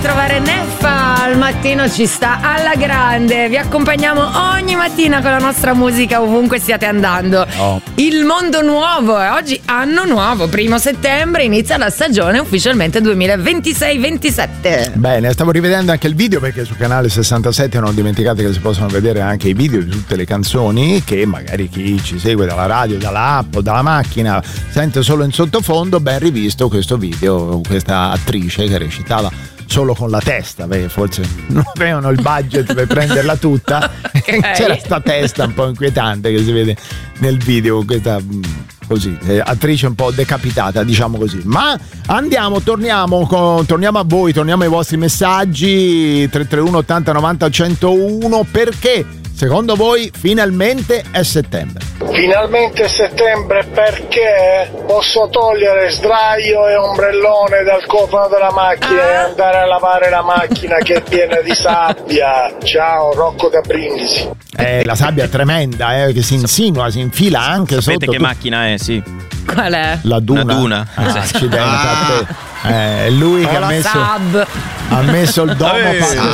Trovare Neffa al mattino ci sta alla grande. Vi accompagniamo ogni mattina con la nostra musica ovunque stiate andando. Il mondo nuovo, oggi anno nuovo, 1 settembre inizia la stagione ufficialmente 2026-27. Bene, stavo rivedendo anche il video perché sul canale 67 non dimenticate che si possono vedere anche i video di tutte le canzoni che magari chi ci segue dalla radio, dall'app o dalla macchina sente solo in sottofondo. Ben rivisto questo video, questa attrice che recitava solo con la testa, beh, forse non avevano il budget per prenderla tutta. C'era sta testa un po' inquietante che si vede nel video, questa così attrice un po' decapitata, diciamo così. Ma torniamo a voi, torniamo ai vostri messaggi 331 80 90 101. Perché secondo voi finalmente è settembre? Finalmente è settembre perché posso togliere sdraio e ombrellone dal cofano della macchina e andare a lavare la macchina che è piena di sabbia. Ciao, Rocco da Brindisi. La sabbia è tremenda, che si insinua, si infila anche Sapete sotto. che macchina è, sì? Qual è? La Duna. La Duna. Accidenti a te. È lui che ha messo il domo.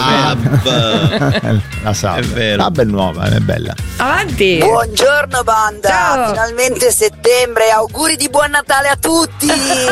La Saab. È vero. Saab è nuova, è bella. Avanti. Buongiorno banda. Ciao. Finalmente settembre, auguri di buon Natale a tutti.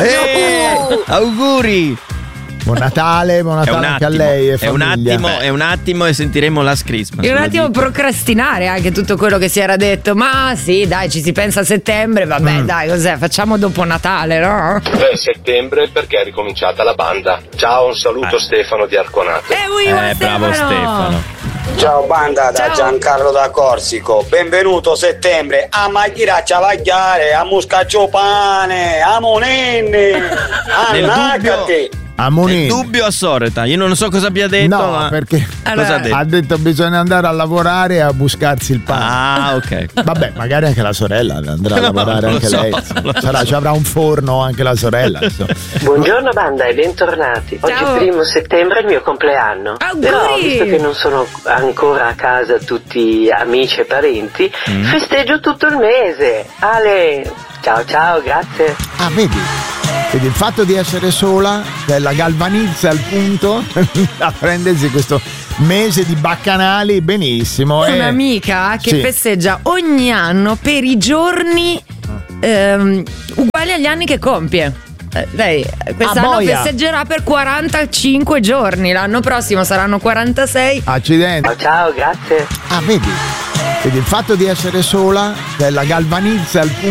Auguri. Buon Natale anche a lei e famiglia. È un attimo e sentiremo Last Christmas. E un attimo procrastinare anche tutto quello che si era detto. Ma sì, dai, ci si pensa a settembre. Vabbè, dai, cos'è? Facciamo dopo Natale, no? Settembre perché è ricominciata la banda. Ciao, un saluto Stefano di Arconato. Bravo Stefano. Ciao banda da Giancarlo da Corsico, benvenuto settembre a Maghiraccia Vagliare, a Muscaccio Pane, a Monenne, a Nacate. Nel dubbio a Soreta, io non so cosa abbia detto. No, ma perché ha detto bisogna andare a lavorare e a buscarsi il pane. Ok. Vabbè, magari anche la sorella andrà a lavorare anche lei. Ci avrà un forno anche la sorella. Buongiorno banda e bentornati. Oggi Ciao. è 1 settembre, il mio compleanno. Auguri. Però visto che non sono ancora a casa tutti amici e parenti, festeggio tutto il mese. Ale, ciao, grazie. Vedi, il fatto di essere sola la galvanizza al punto a prendersi questo mese di baccanali benissimo. Un'amica che festeggia ogni anno per i giorni uguali agli anni che compie. Lei quest'anno festeggerà per 45 giorni, l'anno prossimo saranno 46. Accidenti. Ciao, grazie. Vedi, il fatto di essere sola la galvanizza al punto